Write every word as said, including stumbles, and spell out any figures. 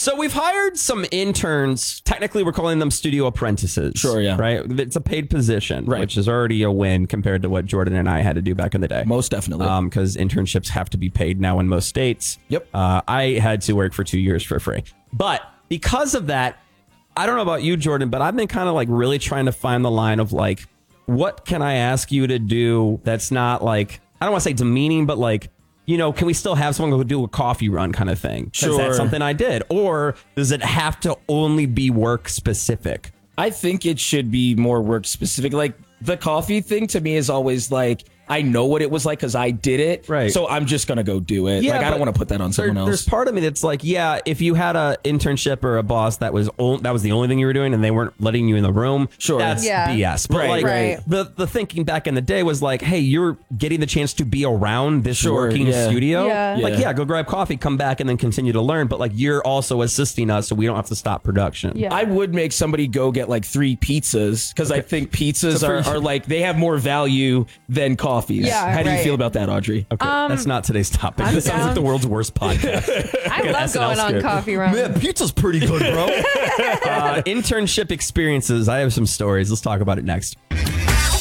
So we've hired some interns. Technically, we're calling them studio apprentices. Sure, yeah. Right? It's a paid position, Right. which is already a win compared to what Jordan and I had to do back in the day. Most definitely. Um, because internships have to be paid now in most states. Yep. Uh, I had to work for two years for free. But because of that, I don't know about you, Jordan, but I've been kind of like really trying to find the line of like, what can I ask you to do that's not like, I don't want to say demeaning, but like, you know, can we still have someone go do a coffee run kind of thing? 'Cause Sure. that's something I did. Or does it have to only be work specific? I think it should be more work specific. Like the coffee thing to me is always like, I know what it was like because I did it. Right. So I'm just going to go do it. Yeah, like, I don't but want to put that on someone there- else. There's part of me that's like, yeah, if you had a internship or a boss that was o- that was the only thing you were doing and they weren't letting you in the room, Sure. that's Yeah. B S. But Right, like right. the the thinking back in the day was like, hey, you're getting the chance to be around this Sure, working yeah. studio. Yeah. Like, Yeah. yeah, go grab coffee, come back, and then continue to learn. But like, you're also assisting us, so we don't have to stop production. Yeah. I would make somebody go get like three pizzas because I think pizzas So for- are, are like, they have more value than coffees. Yeah, How do you right. feel about that, Audrey? Okay, that's not today's topic. I'm This sounds like down. the world's worst podcast. I love S N L going on script. coffee runs. Man, pizza's pretty good, bro. uh, internship experiences. I have some stories. Let's talk about it next.